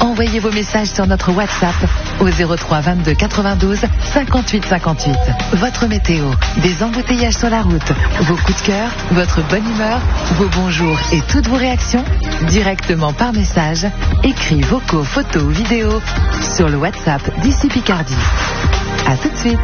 Envoyez vos messages sur notre WhatsApp au 03 22 92 58 58. Votre météo, des embouteillages sur la route, vos coups de cœur, votre bonne humeur, vos bonjours et toutes vos réactions directement par message, écrits, vocaux, photos ou vidéos sur le WhatsApp d'ici Picardie. À tout de suite.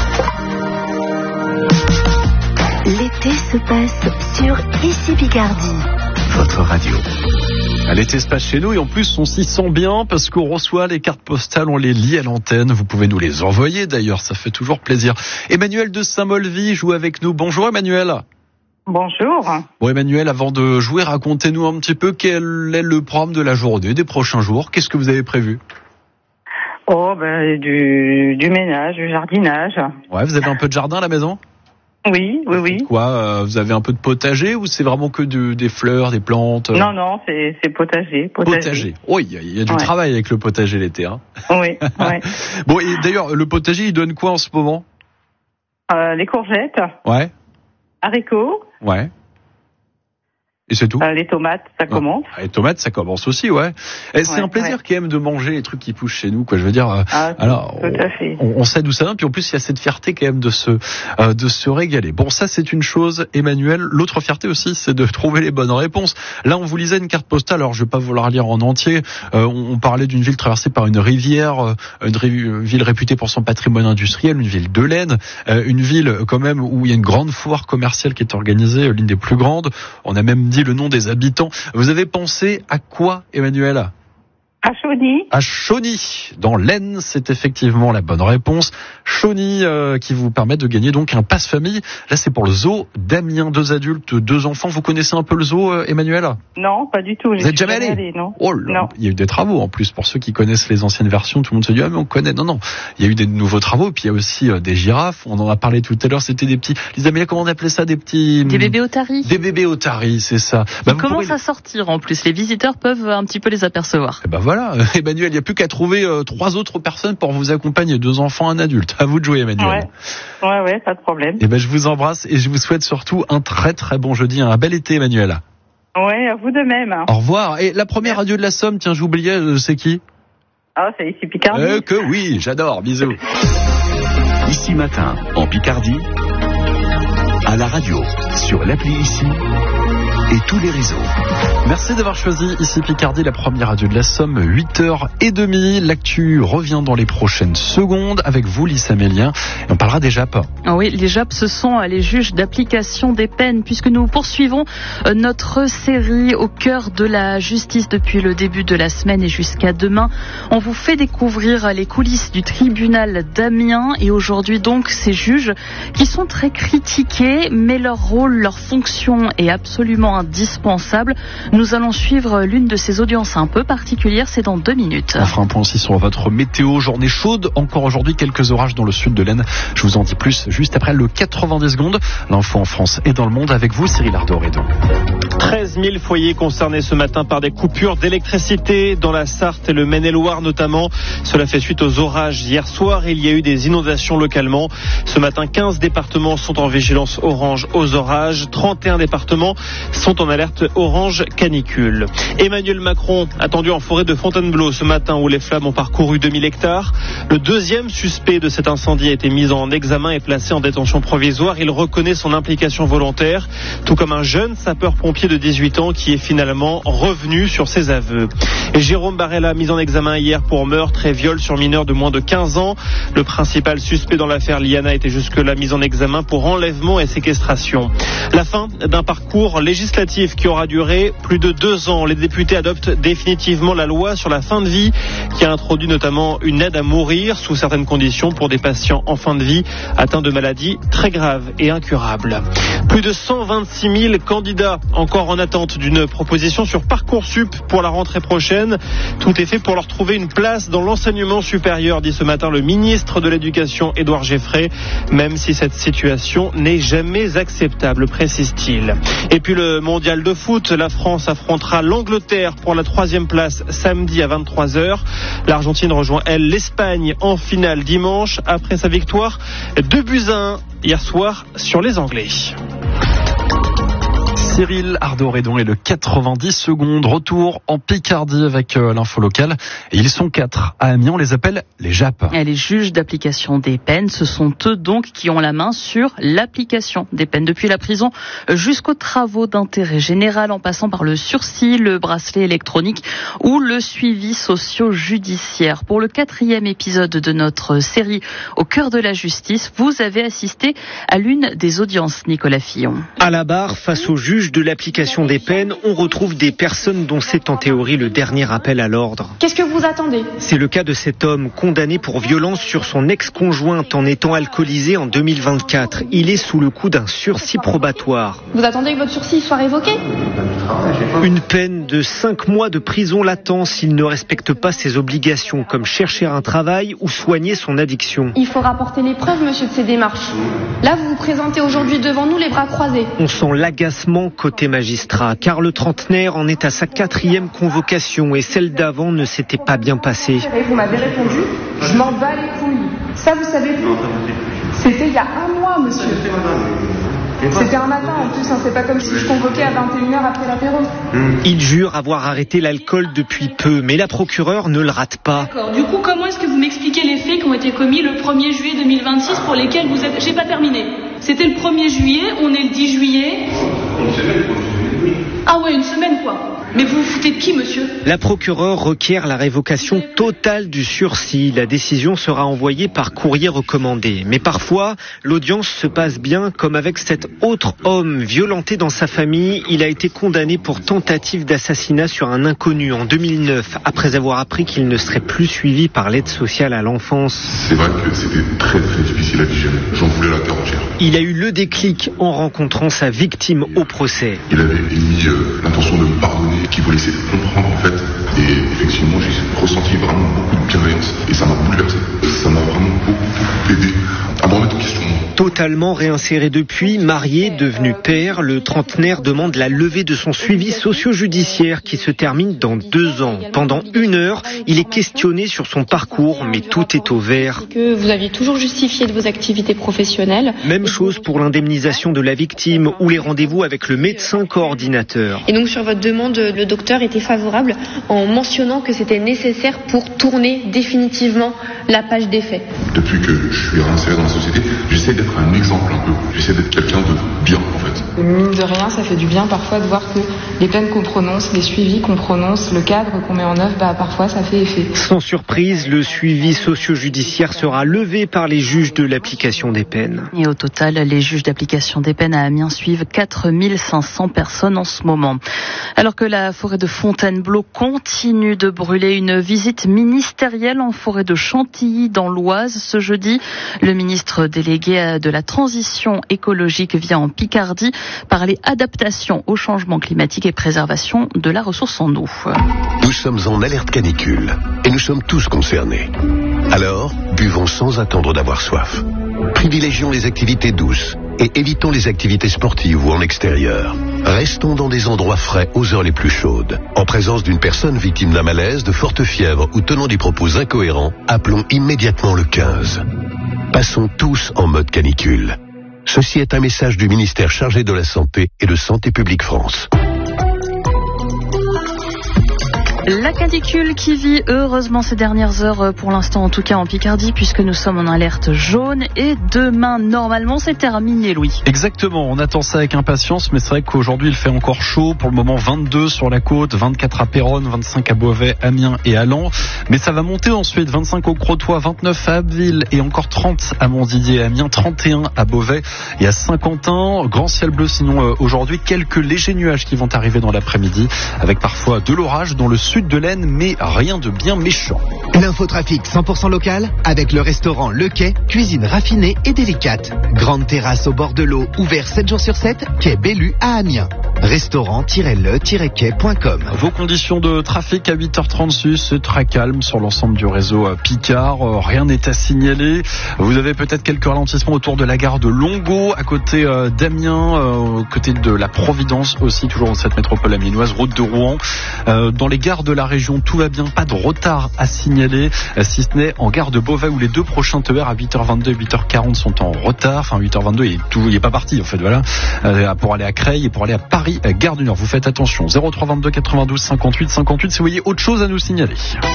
L'été se passe sur Ici Picardie. Votre radio. L'été se passe chez nous et en plus on s'y sent bien parce qu'on reçoit les cartes postales, on les lit à l'antenne. Vous pouvez nous les envoyer d'ailleurs, ça fait toujours plaisir. Emmanuel de Saint-Molvy joue avec nous. Bonjour Emmanuel. Bonjour. Bon Emmanuel, avant de jouer, racontez-nous un petit peu quel est le programme de la journée, des prochains jours. Qu'est-ce que vous avez prévu ? Du ménage, du jardinage. Ouais, vous avez un peu de jardin à la maison ? Oui. Quoi, vous avez un peu de potager ou c'est vraiment que des fleurs, des plantes ? Non, c'est potager. Potager. Oh, il y a du travail avec le potager l'été, hein. Oui. Bon, et d'ailleurs, le potager, il donne quoi en ce moment ? Les courgettes. Ouais. Haricots. Ouais. Et c'est tout. Les tomates, ça commence. Les tomates, ça commence aussi, ouais. Et c'est un plaisir quand même de manger les trucs qui poussent chez nous, quoi. Je veux dire. Alors, tout à fait. On sait d'où ça vient, puis en plus il y a cette fierté quand même de se régaler. Bon, ça c'est une chose, Emmanuel. L'autre fierté aussi, c'est de trouver les bonnes réponses. Là, on vous lisait une carte postale. Alors, je vais pas vous la relire en entier. On parlait d'une ville traversée par une rivière, une ville réputée pour son patrimoine industriel, une ville de laine, une ville quand même où il y a une grande foire commerciale qui est organisée, l'une des plus grandes. On a même dit le nom des habitants. Vous avez pensé à quoi, Emmanuel ? À Chauny. À Chauny, dans l'Aisne, c'est effectivement la bonne réponse. Chauny qui vous permet de gagner donc un passe-famille. Là, c'est pour le zoo d'Amiens, 2 adultes, 2 enfants. Vous connaissez un peu le zoo, Emmanuel ? Non, pas du tout. Vous êtes jamais allé ? Non. Oh là, il y a eu des travaux en plus. Pour ceux qui connaissent les anciennes versions, tout le monde se dit « Ah mais on connaît ». Non. Il y a eu des nouveaux travaux. Et puis il y a aussi des girafes. On en a parlé tout à l'heure. C'était des petits... Les Améliens, comment on appelait ça ? Des petits... Des bébés otaries. Des bébés otaries, c'est ça. Ils commencent à sortir en plus. Les visiteurs peuvent un petit peu les apercevoir. Et voilà, Emmanuel, il n'y a plus qu'à trouver 3 autres personnes pour vous accompagner, 2 enfants, 1 adulte. À vous de jouer, Emmanuel. Ouais, pas de problème. Et je vous embrasse et je vous souhaite surtout un très très bon jeudi, un bel été, Emmanuel. Ouais, à vous de même. Au revoir. Et la première radio de la Somme, tiens, j'oubliais, c'est qui ? C'est Ici Picardie. Que oui, j'adore, bisous. Ici Matin, en Picardie, à la radio, sur l'appli Ici et tous les réseaux. Merci d'avoir choisi Ici Picardie, la première radio de la Somme, 8h30. L'actu revient dans les prochaines secondes avec vous, Lys Amélien. Et on parlera des JAP. Oui, les JAP, ce sont les juges d'application des peines, puisque nous poursuivons notre série au cœur de la justice depuis le début de la semaine et jusqu'à demain. On vous fait découvrir les coulisses du tribunal d'Amiens et aujourd'hui donc ces juges qui sont très critiqués, mais leur rôle, leur fonction est absolument indispensable. Nous allons suivre l'une de ces audiences un peu particulières, c'est dans 2 minutes. On fera un point aussi sur votre météo, journée chaude, encore aujourd'hui quelques orages dans le sud de l'Aisne. Je vous en dis plus juste après le 90 secondes. L'info en France et dans le monde avec vous, Cyril Ardo-Redon. 13 000 foyers concernés ce matin par des coupures d'électricité dans la Sarthe et le Maine-et-Loire notamment. Cela fait suite aux orages hier soir. Il y a eu des inondations localement. Ce matin, 15 départements sont en vigilance orange aux orages. 31 départements sont en alerte orange canicule. Emmanuel Macron attendu en forêt de Fontainebleau ce matin où les flammes ont parcouru 2000 hectares. Le deuxième suspect de cet incendie a été mis en examen et placé en détention provisoire. Il reconnaît son implication volontaire, tout comme un jeune sapeur-pompier de 18 ans qui est finalement revenu sur ses aveux. Et Jérôme Barella mis en examen hier pour meurtre et viol sur mineur de moins de 15 ans. Le principal suspect dans l'affaire Liana était jusque-là mis en examen pour enlèvement et séquestration. La fin d'un parcours législatif qui aura duré plus de 2 ans. Les députés adoptent définitivement la loi sur la fin de vie qui a introduit notamment une aide à mourir sous certaines conditions pour des patients en fin de vie atteints de maladies très graves et incurables. Plus de 126 000 candidats encore en attente d'une proposition sur Parcoursup pour la rentrée prochaine. Tout est fait pour leur trouver une place dans l'enseignement supérieur, dit ce matin le ministre de l'Éducation, Édouard Geffray, même si cette situation n'est jamais acceptable, précise-t-il. Et puis le mondial de foot, la France affrontera l'Angleterre pour la 3e place samedi à 23h. L'Argentine rejoint, elle, l'Espagne en finale dimanche après sa victoire 2-1 hier soir sur les Anglais. Cyril Ardoredon et le 90 secondes. Retour en Picardie avec l'info locale. Et ils sont 4 à Amiens, on les appelle les JAP. Et les juges d'application des peines, ce sont eux donc qui ont la main sur l'application des peines. Depuis la prison jusqu'aux travaux d'intérêt général en passant par le sursis, le bracelet électronique ou le suivi socio-judiciaire. Pour le 4e épisode de notre série Au cœur de la justice, vous avez assisté à l'une des audiences, Nicolas Fillon. À la barre, face aux juges de l'application des peines, on retrouve des personnes dont c'est en théorie le dernier appel à l'ordre. Qu'est-ce que vous attendez ? C'est le cas de cet homme condamné pour violence sur son ex-conjointe en étant alcoolisé en 2024. Il est sous le coup d'un sursis probatoire. Vous attendez que votre sursis soit révoqué ? Une peine de 5 mois de prison latente s'il ne respecte pas ses obligations, comme chercher un travail ou soigner son addiction. Il faut rapporter les preuves, monsieur, de ces démarches. Là, vous vous présentez aujourd'hui devant nous les bras croisés. On sent l'agacement côté magistrat, car le trentenaire en est à sa 4e convocation et celle d'avant ne s'était pas bien passée. Vous m'avez répondu, je m'en bats les couilles. Ça, vous savez plus. C'était il y a 1 mois, monsieur. C'était un matin en plus, c'est pas comme si je convoquais à 21h après l'apéro. Il jure avoir arrêté l'alcool depuis peu, mais la procureure ne le rate pas. D'accord. Du coup, comment est-ce que vous m'expliquez les faits qui ont été commis le 1er juillet 2026 pour lesquels vous êtes... J'ai pas terminé. C'était le 1er juillet, on est le 10 juillet. Une semaine, quoi. Ah ouais, une semaine, quoi. Mais vous vous foutez de qui, monsieur ? La procureure requiert la révocation totale du sursis. La décision sera envoyée par courrier recommandé. Mais parfois, l'audience se passe bien, comme avec cet autre homme violenté dans sa famille. Il a été condamné pour tentative d'assassinat sur un inconnu en 2009, après avoir appris qu'il ne serait plus suivi par l'aide sociale à l'enfance. C'est vrai que c'était très très difficile à digérer. J'en voulais la terre entière. Il a eu le déclic en rencontrant sa victime au procès. Il avait émis l'intention de me pardonner, qui voulait essayer de comprendre en fait. Et effectivement, j'ai ressenti vraiment beaucoup de bienveillance. Et ça m'a bouleversé. Ça m'a vraiment beaucoup aidé à me remettre en question. Totalement réinséré depuis, marié, devenu père, le trentenaire demande la levée de son suivi socio-judiciaire qui se termine dans 2 ans. Pendant 1 heure, il est questionné sur son parcours, mais tout est au vert. Que vous aviez toujours justifié de vos activités professionnelles. Même chose pour l'indemnisation de la victime ou les rendez-vous avec le médecin coordinateur. Et donc sur votre demande, le docteur était favorable en mentionnant que c'était nécessaire pour tourner définitivement la page des faits. Depuis que je suis réinséré dans la société, j'essaie d'être un exemple un peu. J'essaie d'être quelqu'un de bien en fait. Mine de rien, ça fait du bien parfois de voir que les peines qu'on prononce, les suivis qu'on prononce, le cadre qu'on met en œuvre, parfois ça fait effet. Sans surprise, le suivi socio-judiciaire sera levé par les juges de l'application des peines. Et au total, les juges d'application des peines à Amiens suivent 4500 personnes en ce moment. Alors que la forêt de Fontainebleau continue de brûler, une visite ministérielle en forêt de Chantilly dans l'Oise ce jeudi. Le ministre délégué de la transition écologique vient en Picardie parler adaptation au changement climatique et préservation de la ressource en eau. Nous sommes en alerte canicule et nous sommes tous concernés. Alors, buvons sans attendre d'avoir soif. Privilégions les activités douces et évitons les activités sportives ou en extérieur. Restons dans des endroits frais aux heures les plus chaudes. En présence d'une personne victime d'un malaise, de forte fièvre ou tenant des propos incohérents, appelons immédiatement le 15. Passons tous en mode canicule. Ceci est un message du ministère chargé de la Santé et de Santé publique France. La canicule qui vit heureusement ces dernières heures, pour l'instant en tout cas en Picardie, puisque nous sommes en alerte jaune, et demain normalement c'est terminé, Louis. Exactement, on attend ça avec impatience, mais c'est vrai qu'aujourd'hui il fait encore chaud, pour le moment 22 sur la côte, 24 à Péronne, 25 à Beauvais, Amiens et à Laon, mais ça va monter ensuite, 25 au Crotoy, 29 à Abbeville et encore 30 à Montdidier et Amiens, 31 à Beauvais et à Saint-Quentin. Grand ciel bleu sinon aujourd'hui, quelques légers nuages qui vont arriver dans l'après-midi, avec parfois de l'orage dans le sud de l'Aisne, mais rien de bien méchant. L'infotrafic 100% local avec le restaurant Le Quai, cuisine raffinée et délicate. Grande terrasse au bord de l'eau, ouvert 7 jours sur 7, quai Bellu à Amiens. Restaurant-le-quai.com. Vos conditions de trafic à 8h36, c'est très calme sur l'ensemble du réseau Picard. Rien n'est à signaler. Vous avez peut-être quelques ralentissements autour de la gare de Longo, à côté d'Amiens, côté de la Providence aussi, toujours dans cette métropole amiénoise, route de Rouen. Dans les gares de la région, tout va bien, pas de retard à signaler. signaler, si ce n'est en gare de Beauvais où les 2 prochains TER à 8h22 et 8h40 sont en retard. Enfin 8h22 il est pas parti en fait, voilà, pour aller à Creil et pour aller à Paris, gare du Nord. Vous faites attention. 03 22 92 58 58 si vous voyez autre chose à nous signaler.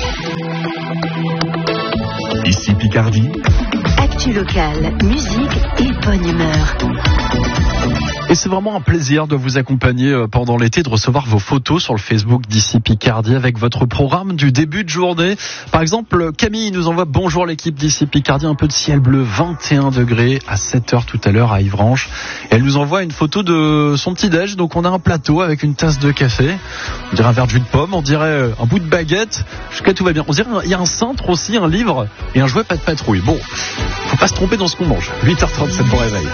Ici Picardie. Actu locale, musique et bonne humeur. Et c'est vraiment un plaisir de vous accompagner pendant l'été, de recevoir vos photos sur le Facebook d'Ici Picardie avec votre programme du début de journée. Par exemple, Camille nous envoie bonjour l'équipe d'Ici Picardie, un peu de ciel bleu, 21 degrés à 7h tout à l'heure à Ivranche. Et elle nous envoie une photo de son petit-déj. Donc on a un plateau avec une tasse de café, on dirait un verre de jus de pomme, on dirait un bout de baguette. Jusqu'à tout va bien. On dirait il y a un cintre aussi, un livre et un jouet pas de patrouille. Bon, faut pas se tromper dans ce qu'on mange. 8h37 pour réveil.